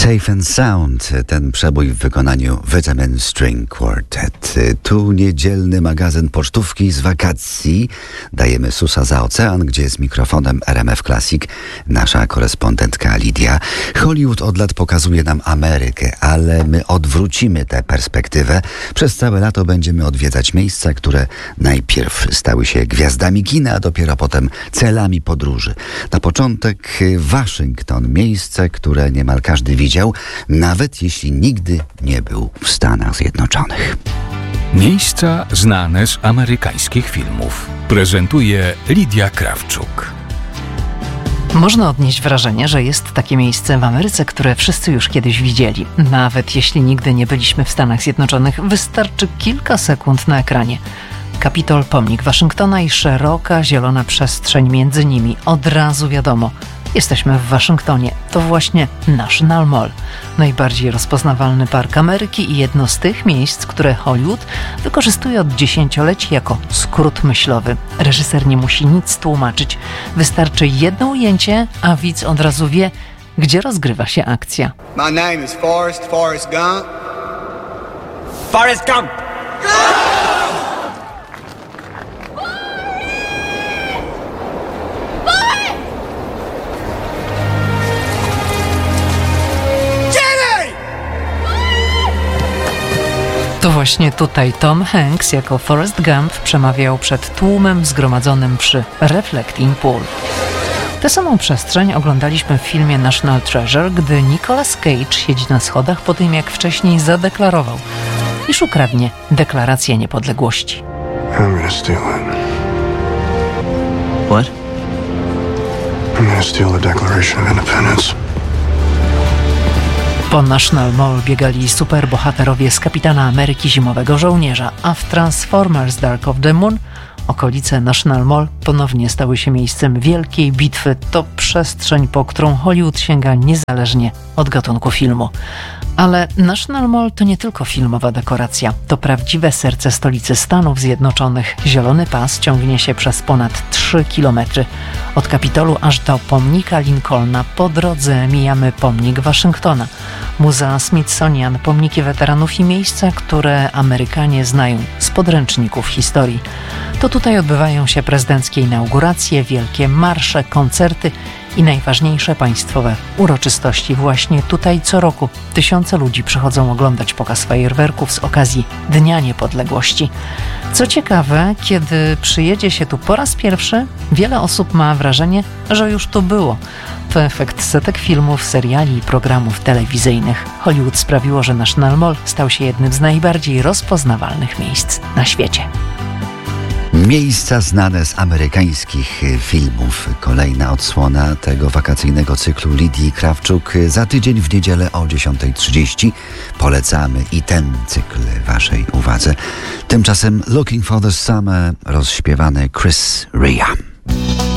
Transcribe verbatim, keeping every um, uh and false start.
Safe and Sound, ten przebój w wykonaniu Vitamin String Quartet. Tu niedzielny magazyn pocztówki z wakacji. Dajemy susa za ocean, gdzie z mikrofonem R M F Classic nasza korespondentka Lidia. Hollywood od lat pokazuje nam Amerykę, ale my odwrócimy tę perspektywę. Przez całe lato będziemy odwiedzać miejsca, które najpierw stały się gwiazdami kina, a dopiero potem celami podróży. Na początek Waszyngton, miejsce, które niemal każdy widział, nawet jeśli nigdy nie był w Stanach Zjednoczonych. Miejsca znane z amerykańskich filmów prezentuje Lidia Krawczuk. Można odnieść wrażenie, że jest takie miejsce w Ameryce, które wszyscy już kiedyś widzieli. Nawet jeśli nigdy nie byliśmy w Stanach Zjednoczonych, wystarczy kilka sekund na ekranie. Kapitol, pomnik Waszyngtona i szeroka, zielona przestrzeń między nimi. Od razu wiadomo, jesteśmy w Waszyngtonie. To właśnie National Mall. Najbardziej rozpoznawalny park Ameryki i jedno z tych miejsc, które Hollywood wykorzystuje od dziesięcioleci jako skrót myślowy. Reżyser nie musi nic tłumaczyć. Wystarczy jedno ujęcie, a widz od razu wie, gdzie rozgrywa się akcja. My name is Forrest, Forrest Gump. Forrest Gump! To właśnie tutaj Tom Hanks jako Forrest Gump przemawiał przed tłumem zgromadzonym przy Reflecting Pool. Tę samą przestrzeń oglądaliśmy w filmie National Treasure, gdy Nicolas Cage siedzi na schodach po tym, jak wcześniej zadeklarował, iż ukradnie deklarację niepodległości. I'm gonna steal it. What? I'm gonna steal the Declaration of Independence. Po National Mall biegali superbohaterowie z Kapitana Ameryki Zimowego Żołnierza, a w Transformers Dark of the Moon okolice National Mall ponownie stały się miejscem wielkiej bitwy. To przestrzeń, po którą Hollywood sięga niezależnie od gatunku filmu. Ale National Mall to nie tylko filmowa dekoracja. To prawdziwe serce stolicy Stanów Zjednoczonych. Zielony pas ciągnie się przez ponad trzy kilometry. Od Kapitolu aż do pomnika Lincolna. Po drodze mijamy pomnik Waszyngtona, Muzea Smithsonian, pomniki weteranów i miejsca, które Amerykanie znają z podręczników historii. To tutaj odbywają się prezydenckie inauguracje, wielkie marsze, koncerty i najważniejsze państwowe uroczystości. Właśnie tutaj co roku tysiące ludzi przychodzą oglądać pokaz fajerwerków z okazji Dnia Niepodległości. Co ciekawe, kiedy przyjedzie się tu po raz pierwszy, wiele osób ma wrażenie, że już tu było. To efekt setek filmów, seriali i programów telewizyjnych. Hollywood sprawiło, że National Mall stał się jednym z najbardziej rozpoznawalnych miejsc na świecie. Miejsca znane z amerykańskich filmów. Kolejna odsłona tego wakacyjnego cyklu Lidii Krawczuk. Za tydzień w niedzielę o dziesiąta trzydzieści polecamy i ten cykl waszej uwadze. Tymczasem Looking for the Summer rozśpiewany Chris Rea.